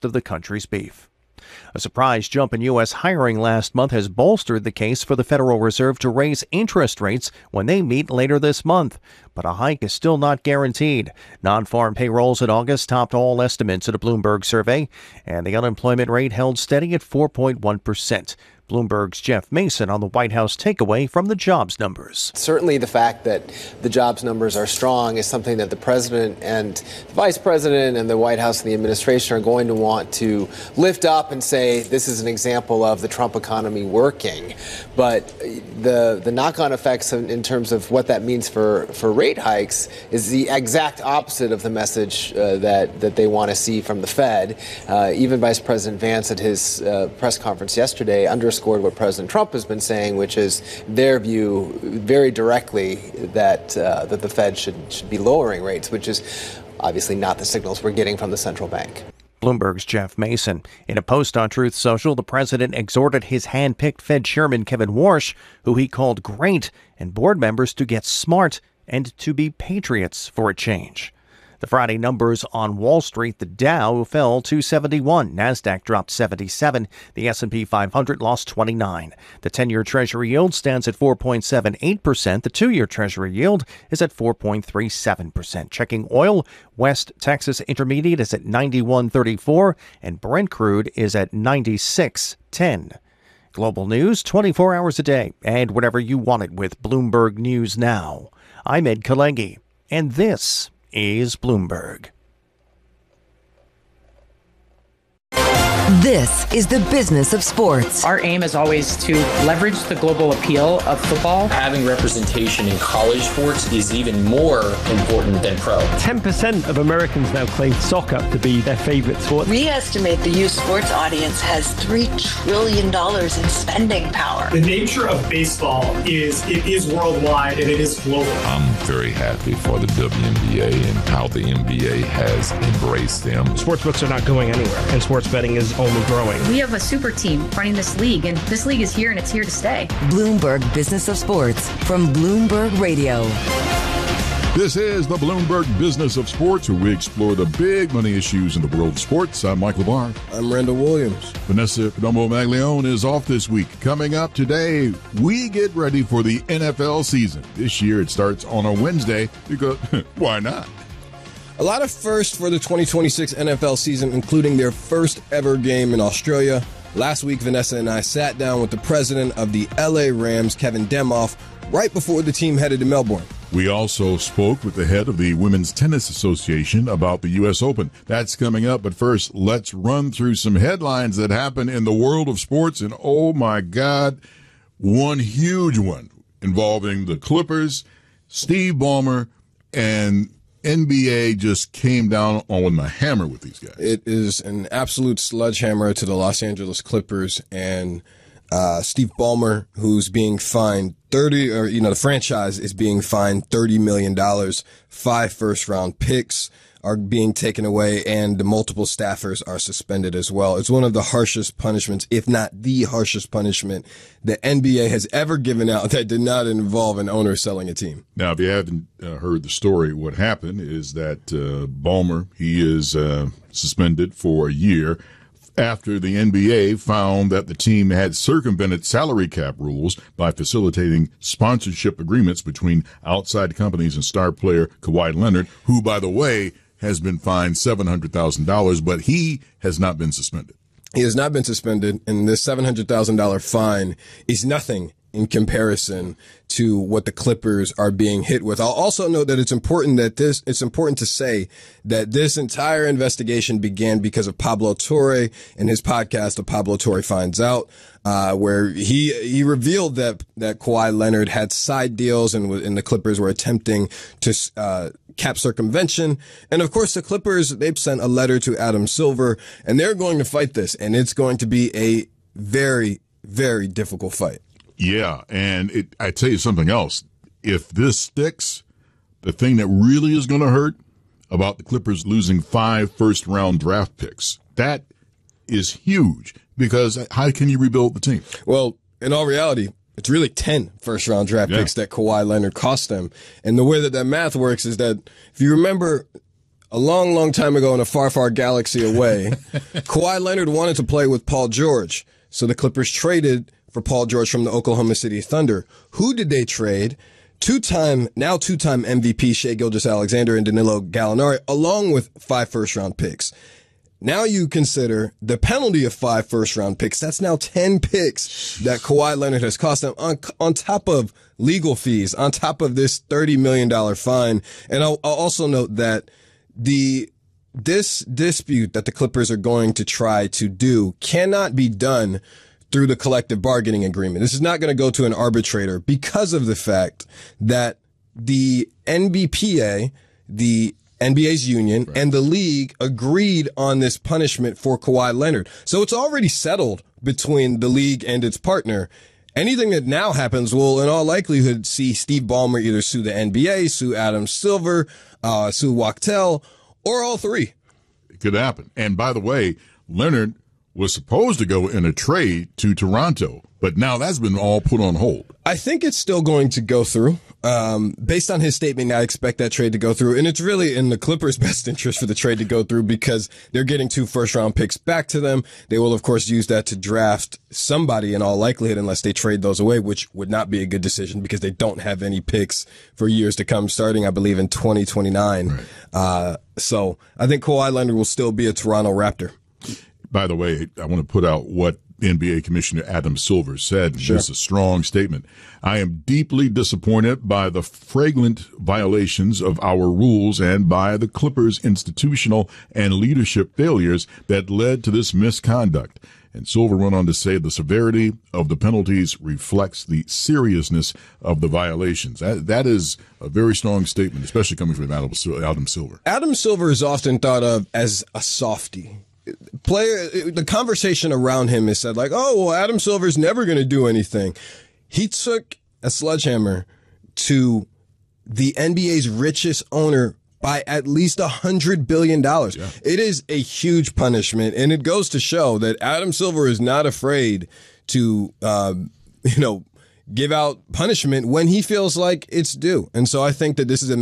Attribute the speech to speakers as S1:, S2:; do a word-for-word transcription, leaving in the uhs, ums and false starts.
S1: of the country's beef. A surprise jump in U S hiring last month has bolstered the case for the Federal Reserve to raise interest rates when they meet later this month. But a hike is still not guaranteed. Non-farm payrolls in August topped all estimates in a Bloomberg survey, and the unemployment rate held steady at four point one percent. Bloomberg's Jeff Mason on the White House takeaway from the jobs numbers.
S2: Certainly the fact that the jobs numbers are strong is something that the president and the vice president and the White House and the administration are going to want to lift up and say this is an example of the Trump economy working. But the the knock-on effects in, in terms of what that means for, for rate hikes is the exact opposite of the message uh, that, that they want to see from the Fed. Uh, even Vice President Vance at his uh, press conference yesterday underscored what President Trump has been saying, which is their view very directly that uh, that the Fed should, should be lowering rates, which is obviously not the signals we're getting from the central bank.
S1: Bloomberg's Jeff Mason. In a post on Truth Social, the president exhorted his hand-picked Fed chairman Kevin Warsh, who he called great, and board members to get smart and to be patriots for a change. The Friday numbers on Wall Street, the Dow fell two seventy-one, NASDAQ dropped seventy-seven, the S and P five hundred lost twenty-nine. The ten-year Treasury yield stands at four point seven eight percent. The two-year Treasury yield is at four point three seven percent. Checking oil, West Texas Intermediate is at ninety-one thirty-four, and Brent crude is at ninety-six ten. Global news twenty-four hours a day, and whenever you want it with Bloomberg News Now. I'm Ed Kalegi, and this is Bloomberg.
S3: This is the business of sports.
S4: Our aim is always to leverage the global appeal of football.
S5: Having representation in college sports is even more important than pro.
S6: ten percent of Americans now claim soccer to be their favorite sport.
S7: We estimate the youth sports audience has three trillion dollars in spending power.
S8: The nature of baseball is it is worldwide and it is global.
S9: I'm very happy for the W N B A and how the N B A has embraced them.
S6: Sportsbooks are not going anywhere, and sports betting is only growing.
S10: We have a super team running this league, and this league is here and it's here to stay.
S3: Bloomberg Business of Sports from Bloomberg Radio.
S11: This is the Bloomberg Business of Sports, where we explore the big money issues in the world of sports. I'm Mike LeBar.
S12: I'm Randall Williams.
S11: Vanessa Perdomo-Maglione is off this week. Coming up today, we get ready for the N F L season. This year it starts on a Wednesday because why not?
S12: A lot of firsts for the twenty twenty-six N F L season, including their first ever game in Australia. Last week, Vanessa and I sat down with the president of the L A Rams, Kevin Demoff, right before the team headed to Melbourne.
S11: We also spoke with the head of the Women's Tennis Association about the U S Open. That's coming up, but first, let's run through some headlines that happen in the world of sports. And oh my God, one huge one involving the Clippers, Steve Ballmer, and N B A just came down on a hammer with these guys.
S12: It is an absolute sledgehammer to the Los Angeles Clippers and uh, Steve Ballmer, who's being fined thirty, or you know, the franchise is being fined thirty million dollars. Five first-round picks are being taken away, and the multiple staffers are suspended as well. It's one of the harshest punishments, if not the harshest punishment, the N B A has ever given out that did not involve an owner selling a team.
S11: Now, if you haven't uh, heard the story, what happened is that uh, Ballmer, he is uh, suspended for a year after the N B A found that the team had circumvented salary cap rules by facilitating sponsorship agreements between outside companies and star player Kawhi Leonard, who, by the way, has been fined seven hundred thousand dollars, but he has not been suspended.
S12: He has not been suspended, and this seven hundred thousand dollars fine is nothing in comparison to what the Clippers are being hit with. I'll also note that it's important that this, it's important to say that this entire investigation began because of Pablo Torre and his podcast, The Pablo Torre Finds Out, uh, where he, he revealed that, that Kawhi Leonard had side deals and, and the Clippers were attempting to, uh, cap circumvention. And of course, the Clippers, they've sent a letter to Adam Silver and they're going to fight this, and it's going to be a very, very difficult fight.
S11: Yeah, and it, I tell you something else. If this sticks, the thing that really is going to hurt about the Clippers losing five first-round draft picks, that is huge, because how can you rebuild the team?
S12: Well, in all reality, it's really ten first-round draft
S11: yeah.
S12: picks that Kawhi Leonard cost them. And the way that that math works is that, if you remember, a long, long time ago in a far, far galaxy away, Kawhi Leonard wanted to play with Paul George. So the Clippers traded for Paul George from the Oklahoma City Thunder. Who did they trade? Two-time, now two-time M V P Shai Gilgeous-Alexander and Danilo Gallinari, along with five first-round picks. Now you consider the penalty of five first-round picks. That's now ten picks that Kawhi Leonard has cost them on, on top of legal fees, on top of this thirty million dollars fine. And I'll, I'll also note that the this dispute that the Clippers are going to try to do cannot be done through the collective bargaining agreement. This is not going to go to an arbitrator because of the fact that the N B P A, the N B A's union, right, and the league agreed on this punishment for Kawhi Leonard. So it's already settled between the league and its partner. Anything that now happens will, in all likelihood, see Steve Ballmer either sue the N B A, sue Adam Silver, uh, sue Wachtell, or all three.
S11: It could happen. And by the way, Leonard was supposed to go in a trade to Toronto, but now that's been all put on hold.
S12: I think it's still going to go through. Um, based on his statement, I expect that trade to go through. And it's really in the Clippers' best interest for the trade to go through because they're getting two first-round picks back to them. They will, of course, use that to draft somebody in all likelihood unless they trade those away, which would not be a good decision because they don't have any picks for years to come, starting, I believe, in twenty twenty-nine. Right. Uh, so I think Kawhi Leonard will still be a Toronto Raptor.
S11: By the way, I want to put out what N B A Commissioner Adam Silver said.
S12: Sure.
S11: This is a strong statement. I am deeply disappointed by the flagrant violations of our rules and by the Clippers' institutional and leadership failures that led to this misconduct. And Silver went on to say the severity of the penalties reflects the seriousness of the violations. That, that is a very strong statement, especially coming from Adam, Adam Silver.
S12: Adam Silver is often thought of as a softie. Player, the conversation around him is said like, oh, well, Adam Silver's never going to do anything. He took a sledgehammer to the N B A's richest owner by at least a hundred billion dollars. Yeah. It is a huge punishment, and it goes to show that Adam Silver is not afraid to, um, you know, give out punishment when he feels like it's due. And so I think that this is a